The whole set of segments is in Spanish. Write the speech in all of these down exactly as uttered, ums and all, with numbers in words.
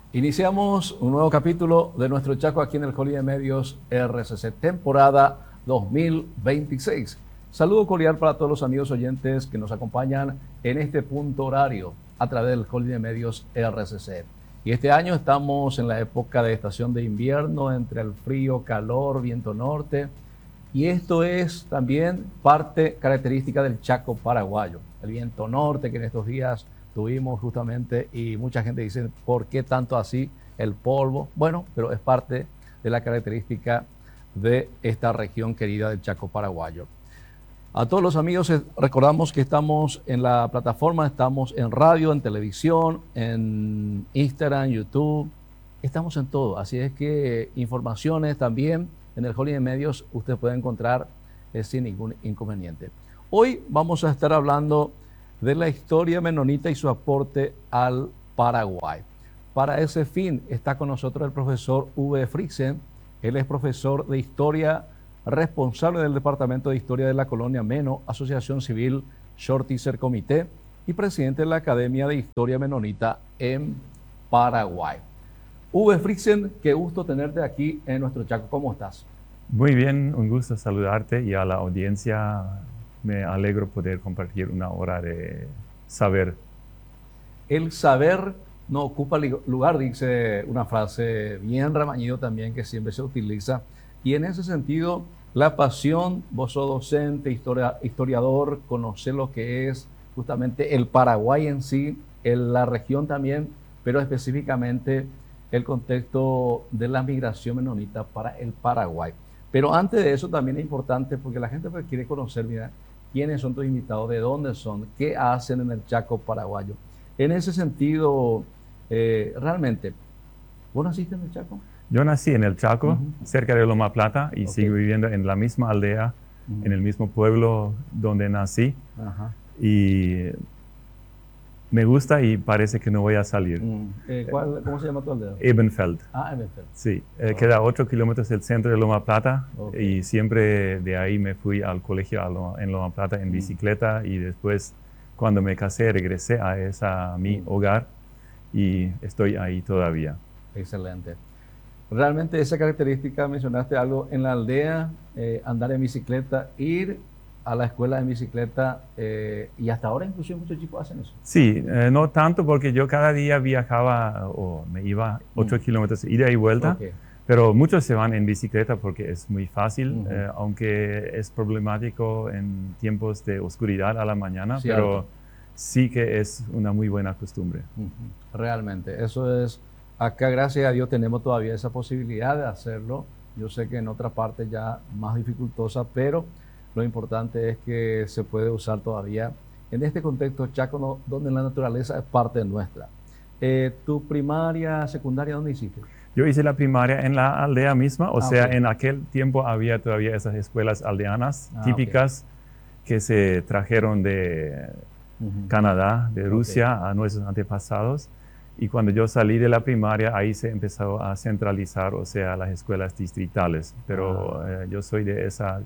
Iniciamos un nuevo capítulo de nuestro Chaco aquí en el Colegio de Medios R C C, temporada dos mil veintiséis. Saludo cordial para todos los amigos oyentes que nos acompañan en este punto horario a través del Colegio de Medios R C C. Y este año estamos en la época de estación de invierno, entre el frío, calor, viento norte. Y esto es también parte característica del Chaco paraguayo, el viento norte que en estos días tuvimos justamente, y mucha gente dice, ¿por qué tanto así el polvo? Bueno, pero es parte de la característica de esta región querida del Chaco paraguayo. A todos los amigos recordamos que estamos en la plataforma, estamos en radio, en televisión, en Instagram, YouTube, estamos en todo. Así es que informaciones también en el Hall de Medios usted puede encontrar eh, sin ningún inconveniente. Hoy vamos a estar hablando de la historia menonita y su aporte al Paraguay. Para ese fin está con nosotros el profesor Uwe Friesen. Él es profesor de Historia, responsable del Departamento de Historia de la Colonia Meno, Asociación Civil Shortizer Comité, y presidente de la Academia de Historia Menonita en Paraguay. Uwe Friesen, qué gusto tenerte aquí en nuestro Chaco. ¿Cómo estás? Muy bien, un gusto saludarte y a la audiencia. Me alegro poder compartir una hora de saber. El saber no ocupa lugar, dice una frase bien ramañido también que siempre se utiliza. Y en ese sentido, la pasión, vos sos docente, historia, historiador, conocés lo que es justamente el Paraguay en sí, en la región también, pero específicamente el contexto de la migración menonita para el Paraguay. Pero antes de eso también es importante porque la gente quiere conocer, mira, quiénes son tus invitados, de dónde son, qué hacen en el Chaco paraguayo. En ese sentido, eh, realmente, ¿vos naciste en el Chaco? Yo nací en el Chaco, Uh-huh. cerca de Loma Plata, y Okay. sigo viviendo en la misma aldea, uh-huh. en el mismo pueblo donde nací. Uh-huh. Y me gusta y parece que no voy a salir. Uh-huh. Eh, ¿cuál, ¿Cómo se llama tu aldea? Ebenfeld. Ah, Ebenfeld. Sí, eh, oh. Queda a ocho kilómetros del centro de Loma Plata. Okay. Y siempre de ahí me fui al colegio a Loma, en Loma Plata en uh-huh. bicicleta, y después cuando me casé regresé a, esa, a mi uh-huh. hogar y estoy ahí todavía. Excelente. Realmente esa característica, mencionaste algo en la aldea, eh, andar en bicicleta, ir a la escuela en bicicleta, eh, y hasta ahora incluso muchos chicos hacen eso. Sí, eh, no tanto porque yo cada día viajaba o me iba ocho mm. kilómetros ida y vuelta, okay. pero muchos se van en bicicleta porque es muy fácil, uh-huh. eh, aunque es problemático en tiempos de oscuridad a la mañana, Cierto. Pero sí que es una muy buena costumbre. Uh-huh. Realmente, eso es... Acá, gracias a Dios, tenemos todavía esa posibilidad de hacerlo. Yo sé que en otra parte ya más dificultosa, pero lo importante es que se puede usar todavía en este contexto Chaco, donde la naturaleza es parte nuestra. Eh, ¿Tu primaria, secundaria, dónde hiciste? Yo hice la primaria en la aldea misma, o ah, sea, okay. en aquel tiempo había todavía esas escuelas aldeanas ah, típicas okay. que se trajeron de uh-huh. Canadá, de Rusia, okay. a nuestros antepasados. Y cuando yo salí de la primaria, ahí se empezó a centralizar, o sea, las escuelas distritales. Pero ah. eh, yo soy de esa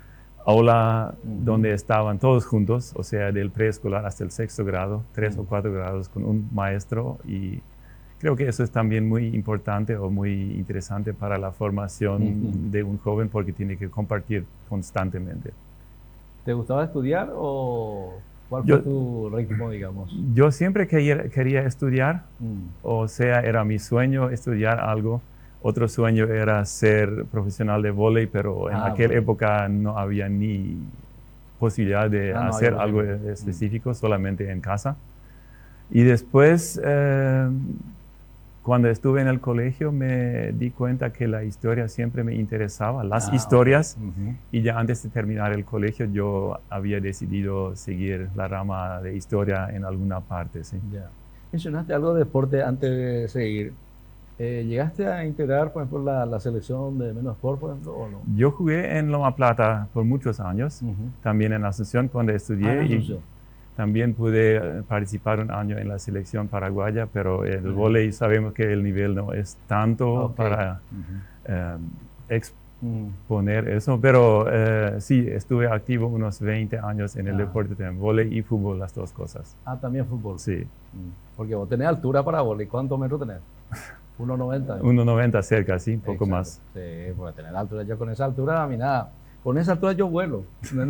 aula uh-huh. donde estaban todos juntos, o sea, del preescolar hasta el sexto grado, tres uh-huh. o cuatro grados, con un maestro. Y creo que eso es también muy importante o muy interesante para la formación uh-huh. de un joven, porque tiene que compartir constantemente. ¿Te gustaba estudiar o...? ¿Cuál fue yo, tu ritmo, digamos? Yo siempre quería, quería estudiar, mm. o sea, era mi sueño estudiar algo. Otro sueño era ser profesional de vóley, pero en ah, aquella bueno. época no había ni posibilidad de ah, hacer no, algo no. específico, mm. solamente en casa. Y después, eh, cuando estuve en el colegio, me di cuenta que la historia siempre me interesaba, las ah, historias, uh-huh. y ya antes de terminar el colegio yo había decidido seguir la rama de historia en alguna parte. ¿Sí? Yeah. Mencionaste algo de deporte antes de seguir. Eh, ¿Llegaste a integrar, por ejemplo, la, la selección de Meno Sport, por ejemplo, o no? Yo jugué en Loma Plata por muchos años, uh-huh. también en Asunción cuando estudié. Ah, y también pude participar un año en la selección paraguaya, pero el uh-huh. vóley sabemos que el nivel no es tanto okay. para uh-huh. um, exponer uh-huh. eso, pero uh, sí, estuve activo unos veinte años en el ah. deporte de vóley y fútbol, las dos cosas. Ah, también fútbol. Sí. Porque vos tenés altura para vóley, ¿cuántos metros tenés? uno noventa. uno noventa cerca, sí, un poco Exacto. más. Sí, porque tener altura, yo con esa altura, a mí nada. Con esa altura yo vuelo.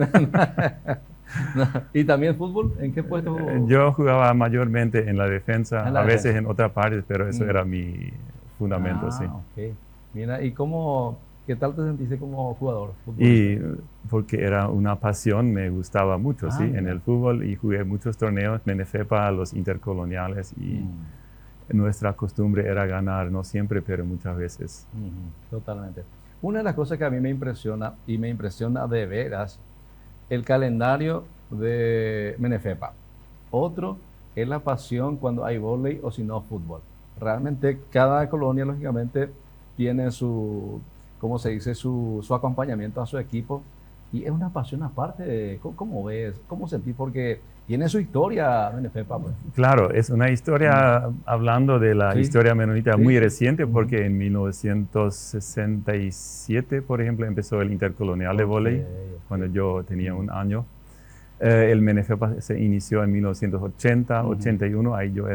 ¿Y también fútbol? ¿En qué puesto? Eh, Yo jugaba mayormente en la defensa, En la a veces defensa. en otras partes, pero eso Mm. era mi fundamento, Ah, sí. ok. Mira, ¿y cómo, qué tal te sentiste como jugador? Y futbolista? eh, porque era una pasión, me gustaba mucho, Ah, sí, en mira. el fútbol y jugué muchos torneos, Menefepa, los intercoloniales y Mm. nuestra costumbre era ganar, no siempre, pero muchas veces. Ujú, totalmente. Una de las cosas que a mí me impresiona, y me impresiona de veras, el calendario de Menefepa. Otro es la pasión cuando hay vóley o si no fútbol. Realmente cada colonia, lógicamente, tiene su, ¿cómo se dice? Su, su acompañamiento a su equipo. Y es una pasión aparte. ¿Cómo, cómo ves? ¿Cómo sentís? Porque tiene su historia Menefepa, pues. Claro, es una historia, hablando de la Sí, historia menonita, sí, muy sí. reciente, Ujú. porque en mil novecientos sesenta y siete, por ejemplo, empezó el intercolonial de Ok, vóley, ok. cuando yo tenía Ujú. un año. Eh, el Menefepa se inició en mil novecientos ochenta, Ujú. ochenta y uno, ahí yo